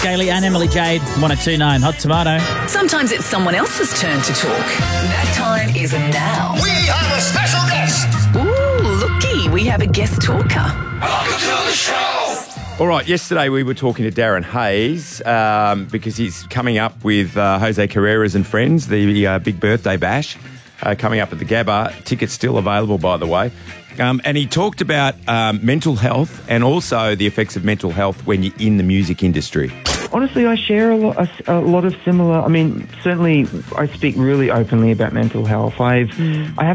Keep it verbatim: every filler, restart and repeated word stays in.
Gailey and Emily Jade, one oh two nine Hot Tomato. Sometimes it's someone else's turn to talk. That time is now. We have a special guest. Ooh, looky, we have a guest talker. Welcome to the show. All right, yesterday we were talking to Darren Hayes um, because he's coming up with uh, Jose Carreras and friends, the uh, big birthday bash uh, coming up at the Gabba. Tickets still available, by the way. Um, and he talked about um, mental health and also the effects of mental health when you're in the music industry. Honestly, I share a lot, a, a lot of similar. I mean, certainly, I speak really openly about mental health. I've, mm. I have.